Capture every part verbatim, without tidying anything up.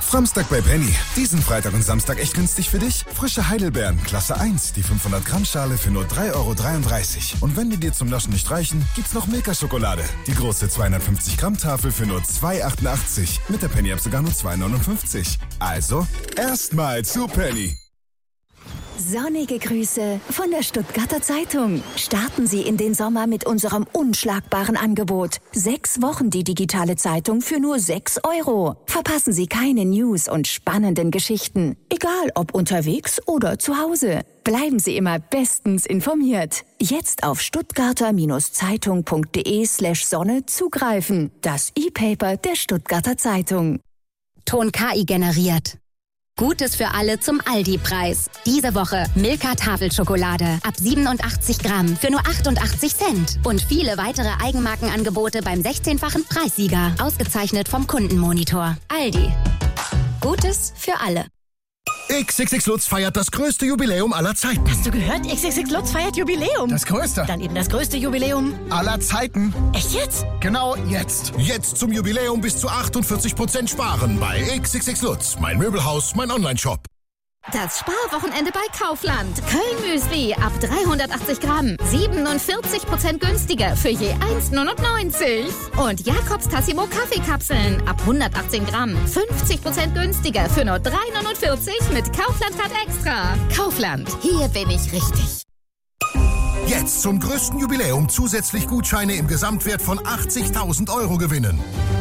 Framstag bei Penny. Diesen Freitag und Samstag echt günstig für dich? Frische Heidelbeeren, Klasse eins, die fünfhundert Gramm Schale für nur drei Euro dreiunddreißig. Und wenn die dir zum Naschen nicht reichen, gibt's noch Milka-Schokolade. Die große zweihundertfünfzig Gramm Tafel für nur zwei Euro achtundachtzig. Mit der Penny-App sogar nur zwei Euro neunundfünfzig. Also, erstmal zu Penny. Sonnige Grüße von der Stuttgarter Zeitung. Starten Sie in den Sommer mit unserem unschlagbaren Angebot. Sechs Wochen die digitale Zeitung für nur sechs Euro. Verpassen Sie keine News und spannenden Geschichten. Egal ob unterwegs oder zu Hause. Bleiben Sie immer bestens informiert. Jetzt auf stuttgarter-zeitung.de slash Sonne zugreifen. Das E-Paper der Stuttgarter Zeitung. Ton K I generiert. Gutes für alle zum Aldi-Preis. Diese Woche Milka Tafelschokolade ab siebenundachtzig Gramm für nur achtundachtzig Cent. Und viele weitere Eigenmarkenangebote beim sechzehnfachen Preissieger. Ausgezeichnet vom Kundenmonitor. Aldi. Gutes für alle. X X X Lutz feiert das größte Jubiläum aller Zeiten. Hast du gehört? X X X Lutz feiert Jubiläum. Das größte. Dann eben das größte Jubiläum aller Zeiten. Echt jetzt? Genau jetzt. Jetzt zum Jubiläum bis zu achtundvierzig Prozent sparen bei X X X Lutz. Mein Möbelhaus, mein Online-Shop. Das Sparwochenende bei Kaufland. Köln-Müsli ab dreihundertachtzig Gramm. siebenundvierzig Prozent günstiger für je eins Euro neunundneunzig. Und Jakobs Tassimo Kaffeekapseln ab hundertachtzehn Gramm. fünfzig Prozent günstiger für nur drei Euro neunundvierzig mit Kaufland-Card extra. Kaufland, hier bin ich richtig. Jetzt zum größten Jubiläum zusätzlich Gutscheine im Gesamtwert von achtzigtausend Euro gewinnen.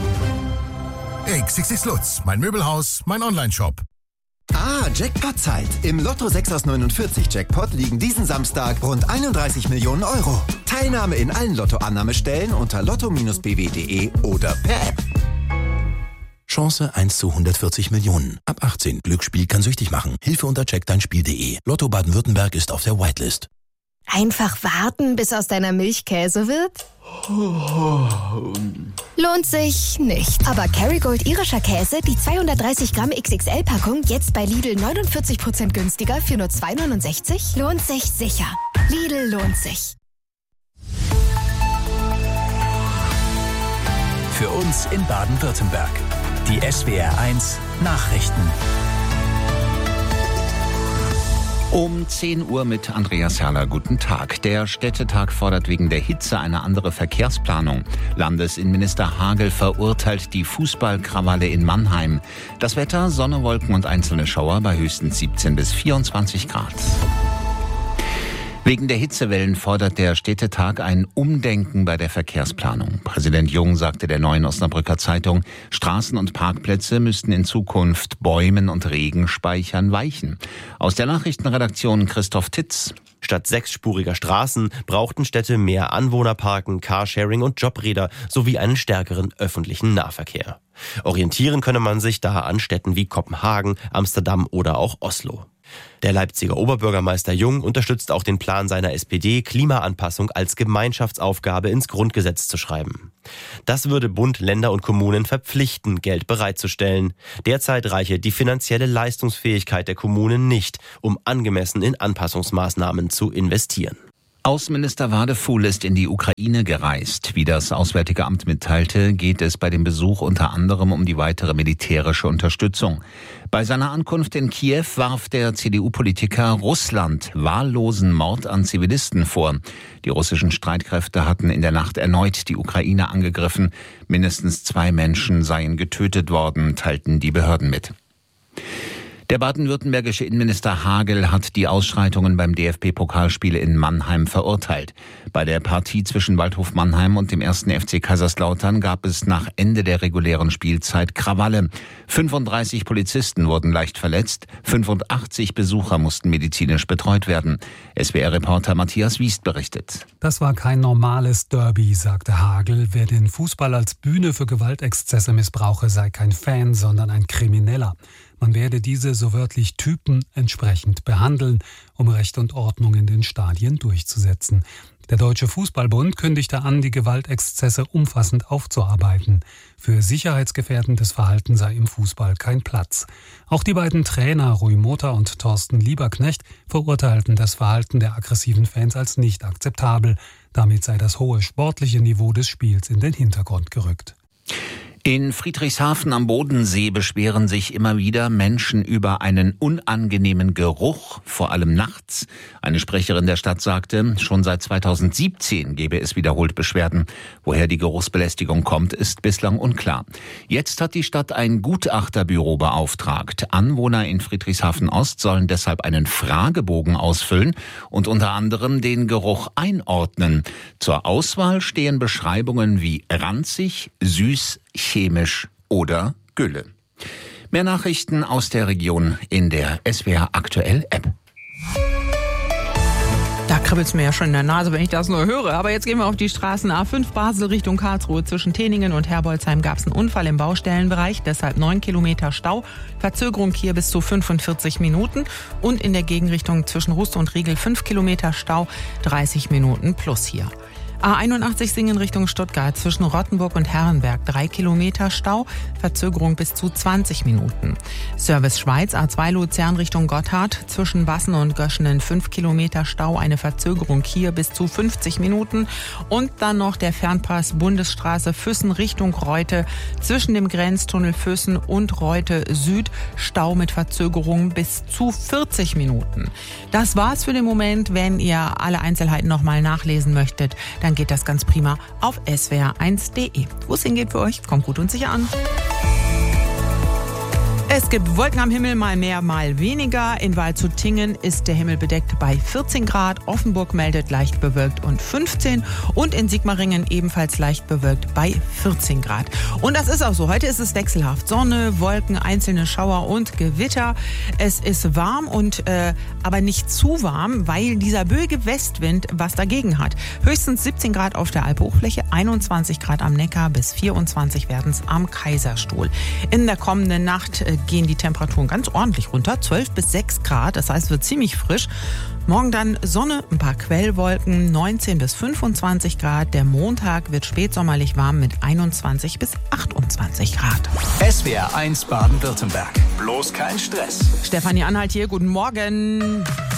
X X X Lutz, mein Möbelhaus, mein Online-Shop. Ah, Jackpot-Zeit. Im Lotto sechs aus neunundvierzig Jackpot liegen diesen Samstag rund einunddreißig Millionen Euro. Teilnahme in allen Lottoannahmestellen unter lotto Bindestrich b w punkt d e oder per App. Chance eins zu hundertvierzig Millionen. Ab achtzehn. Glücksspiel kann süchtig machen. Hilfe unter check dein Spiel punkt d e. Lotto Baden-Württemberg ist auf der Whitelist. Einfach warten, bis aus deiner Milch Käse wird? Lohnt sich nicht. Aber Kerrygold irischer Käse, die zweihundertdreißig Gramm X X L-Packung, jetzt bei Lidl neunundvierzig Prozent günstiger für nur zwei Euro neunundsechzig? Lohnt sich sicher. Lidl lohnt sich. Für uns in Baden-Württemberg. Die S W R eins Nachrichten. Um zehn Uhr mit Andreas Herrler. Guten Tag. Der Städtetag fordert wegen der Hitze eine andere Verkehrsplanung. Landesinnenminister Hagel verurteilt die Fußballkrawalle in Mannheim. Das Wetter, Sonne, Wolken und einzelne Schauer bei höchstens siebzehn bis vierundzwanzig Grad. Wegen der Hitzewellen fordert der Städtetag ein Umdenken bei der Verkehrsplanung. Präsident Jung sagte der Neuen Osnabrücker Zeitung, Straßen und Parkplätze müssten in Zukunft Bäumen und Regenspeichern weichen. Aus der Nachrichtenredaktion Christoph Titz. Statt sechsspuriger Straßen brauchten Städte mehr Anwohnerparken, Carsharing und Jobräder sowie einen stärkeren öffentlichen Nahverkehr. Orientieren könne man sich da an Städten wie Kopenhagen, Amsterdam oder auch Oslo. Der Leipziger Oberbürgermeister Jung unterstützt auch den Plan seiner S P D, Klimaanpassung als Gemeinschaftsaufgabe ins Grundgesetz zu schreiben. Das würde Bund, Länder und Kommunen verpflichten, Geld bereitzustellen. Derzeit reiche die finanzielle Leistungsfähigkeit der Kommunen nicht, um angemessen in Anpassungsmaßnahmen zu investieren. Außenminister Wadefuhl ist in die Ukraine gereist. Wie das Auswärtige Amt mitteilte, geht es bei dem Besuch unter anderem um die weitere militärische Unterstützung. Bei seiner Ankunft in Kiew warf der C D U-Politiker Russland wahllosen Mord an Zivilisten vor. Die russischen Streitkräfte hatten in der Nacht erneut die Ukraine angegriffen. Mindestens zwei Menschen seien getötet worden, teilten die Behörden mit. Der baden-württembergische Innenminister Hagel hat die Ausschreitungen beim D F B-Pokalspiel in Mannheim verurteilt. Bei der Partie zwischen Waldhof Mannheim und dem ersten F C Kaiserslautern gab es nach Ende der regulären Spielzeit Krawalle. fünfunddreißig Polizisten wurden leicht verletzt, fünfundachtzig Besucher mussten medizinisch betreut werden. S W R-Reporter Matthias Wiest berichtet. Das war kein normales Derby, sagte Hagel. Wer den Fußball als Bühne für Gewaltexzesse missbrauche, sei kein Fan, sondern ein Krimineller. Man werde diese so wörtlich Typen entsprechend behandeln, um Recht und Ordnung in den Stadien durchzusetzen. Der Deutsche Fußballbund kündigte an, die Gewaltexzesse umfassend aufzuarbeiten. Für sicherheitsgefährdendes Verhalten sei im Fußball kein Platz. Auch die beiden Trainer Rui Motta und Thorsten Lieberknecht verurteilten das Verhalten der aggressiven Fans als nicht akzeptabel. Damit sei das hohe sportliche Niveau des Spiels in den Hintergrund gerückt. In Friedrichshafen am Bodensee beschweren sich immer wieder Menschen über einen unangenehmen Geruch, vor allem nachts. Eine Sprecherin der Stadt sagte, schon seit zweitausendsiebzehn gebe es wiederholt Beschwerden. Woher die Geruchsbelästigung kommt, ist bislang unklar. Jetzt hat die Stadt ein Gutachterbüro beauftragt. Anwohner in Friedrichshafen Ost sollen deshalb einen Fragebogen ausfüllen und unter anderem den Geruch einordnen. Zur Auswahl stehen Beschreibungen wie ranzig, süß, chemisch oder Gülle. Mehr Nachrichten aus der Region in der S W R Aktuell App. Da kribbelt es mir ja schon in der Nase, wenn ich das nur höre. Aber jetzt gehen wir auf die Straßen A fünf Basel Richtung Karlsruhe. Zwischen Teningen und Herbolzheim gab es einen Unfall im Baustellenbereich, deshalb neun Kilometer Stau. Verzögerung hier bis zu fünfundvierzig Minuten. Und in der Gegenrichtung zwischen Rust und Riegel fünf Kilometer Stau, dreißig Minuten plus hier. A einundachtzig Singen Richtung Stuttgart, zwischen Rottenburg und Herrenberg drei Kilometer Stau, Verzögerung bis zu zwanzig Minuten. Service Schweiz A zwei Luzern Richtung Gotthard, zwischen Bassen und Göschenen fünf Kilometer Stau, eine Verzögerung hier bis zu fünfzig Minuten. Und dann noch der Fernpass Bundesstraße Füssen Richtung Reute, zwischen dem Grenztunnel Füssen und Reute Süd, Stau mit Verzögerung bis zu vierzig Minuten. Das war's für den Moment. Wenn ihr alle Einzelheiten nochmal nachlesen möchtet, dann geht das ganz prima auf S W R eins Punkt de. Wo es hingeht für euch, kommt gut und sicher an. Es gibt Wolken am Himmel, mal mehr, mal weniger. In Waldshut-Tiengen ist der Himmel bedeckt bei vierzehn Grad. Offenburg meldet leicht bewölkt und fünfzehn. Und in Sigmaringen ebenfalls leicht bewölkt bei vierzehn Grad. Und das ist auch so. Heute ist es wechselhaft. Sonne, Wolken, einzelne Schauer und Gewitter. Es ist warm und äh, aber nicht zu warm, weil dieser böige Westwind was dagegen hat. Höchstens siebzehn Grad auf der Alphochfläche, einundzwanzig Grad am Neckar, bis vierundzwanzig werden es am Kaiserstuhl. In der kommenden Nacht äh, gehen die Temperaturen ganz ordentlich runter, zwölf bis sechs Grad, das heißt, es wird ziemlich frisch. Morgen dann Sonne, ein paar Quellwolken, neunzehn bis fünfundzwanzig Grad. Der Montag wird spätsommerlich warm mit einundzwanzig bis achtundzwanzig Grad. S W R eins Baden-Württemberg. Bloß kein Stress. Stefanie Anhalt hier, guten Morgen.